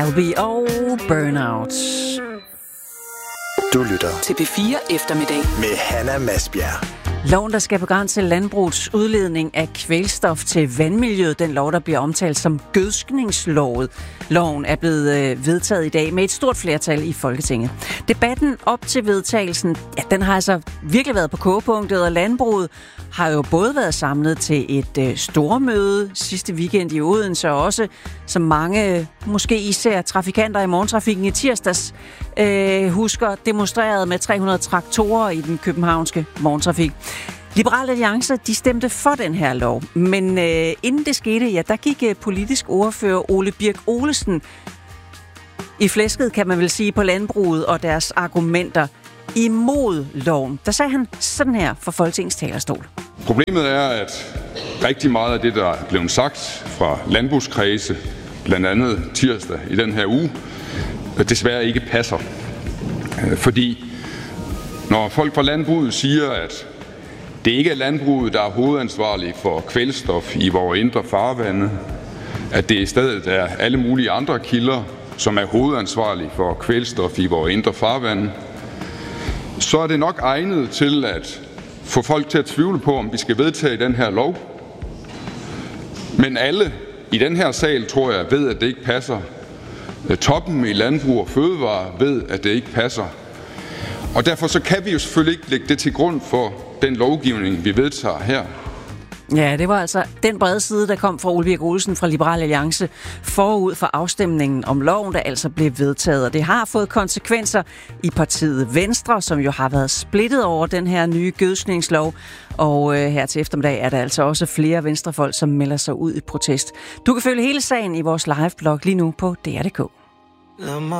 Calvi og Burnout. Du lytter til P4 Eftermiddag med Hanna Masbjerg. Loven, der skal begrænse landbrugets udledning af kvælstof til vandmiljøet, den lov, der bliver omtalt som gødskningsloven. Loven er blevet vedtaget i dag med et stort flertal i Folketinget. Debatten op til vedtagelsen, ja, den har altså virkelig været på kogepunktet, og landbruget har jo både været samlet til et stormøde sidste weekend i Odense, og også, som mange, måske især trafikanter i morgentrafikken i tirsdags, husker, demonstreret med 300 traktorer i den københavnske morgentrafik. Liberal Alliance, de stemte for den her lov, men inden det skete, ja, der gik politisk ordfører Ole Birk Olesen i flæsket, kan man vel sige, på landbruget og deres argumenter imod loven. Der sagde han sådan her fra Folketingets talerstol. Problemet er, at rigtig meget af det, der er blevet sagt fra landbrugskredse, blandt andet tirsdag i den her uge, desværre ikke passer. Fordi når folk fra landbruget siger, at det ikke er landbruget, der er hovedansvarlig for kvælstof i vores indre farvande, at det i stedet er alle mulige andre kilder, som er hovedansvarlige for kvælstof i vores indre farvande, så er det nok egnet til at få folk til at tvivle på, om vi skal vedtage den her lov. Men alle i den her sal, tror jeg, ved, at det ikke passer. Toppen i landbrug og fødevare ved, at det ikke passer. Og derfor så kan vi jo selvfølgelig ikke lægge det til grund for den lovgivning, vi vedtager her. Ja, det var altså den brede side, der kom fra Ole Birk Olesen fra Liberal Alliance forud for afstemningen om loven, der altså blev vedtaget. Og det har fået konsekvenser i partiet Venstre, som jo har været splittet over den her nye gødskningslov. Og her til eftermiddag er der altså også flere venstrefolk, som melder sig ud i protest. Du kan følge hele sagen i vores liveblog lige nu på DR.dk.